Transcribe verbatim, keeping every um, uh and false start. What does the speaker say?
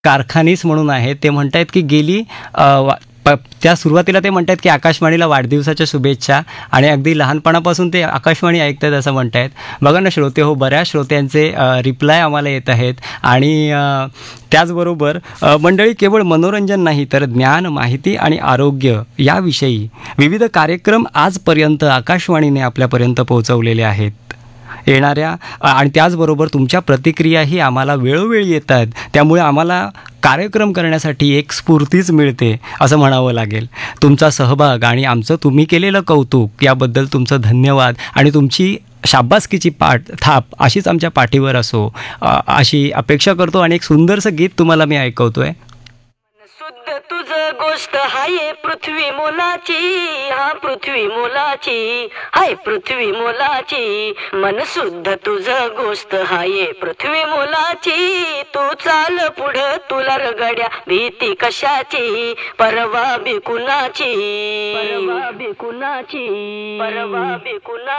कारखानीस म्हणून आहे, ते म्हणतायत की गेली अ, वा प त्या सुरुवातीला ते म्हणतायत की आकाशवाणीला वाढदिवसाच्या शुभेच्छा आणि अगदी लहानपणापासून ते आकाशवाणी ऐकतायत असं म्हणतायत. बघा ना श्रोते हो, बऱ्याच श्रोत्यांचे अ, रिप्लाय आम्हाला येत आहेत आणि अ, त्याचबरोबर अ, मंडळी केवळ मनोरंजन नाही तर ज्ञान, माहिती आणि आरोग्य याविषयी विविध कार्यक्रम आजपर्यंत आकाशवाणीने आपल्यापर्यंत पोहोचवलेले आहेत. येणाऱ्या अ, आणि त्याचबरोबर तुमच्या प्रतिक्रियाही आम्हाला वेळोवेळी येतात. त्यामुळे आम्हाला कार्यक्रम करण्यासाठी एक स्फूर्तीच मिळते असं म्हणावं लागेल. तुमचा सहभाग आणि आमचं तुम्ही केलेलं कौतुक याबद्दल तुमचं धन्यवाद आणि तुमची शाब्बासकीची पाठ थाप अशीच आमच्या पाठीवर असो अ, अशी अपेक्षा करतो आणि एक सुंदरसं गीत तुम्हाला मी ऐकवतोय. शुद्ध तुझ गोष्ट हाय पृथ्वी मोलाची, हा पृथ्वी मोलाची, हाय पृथ्वी मोलाची. मन शुद्ध तुझ गोष्ट हाय पृथ्वी मोलाची. तू चाल पुढं तुला रगड्या भीती कशाची, परवा बी कुणाची, परवा बी कुणाची, परवा बी कुणाची.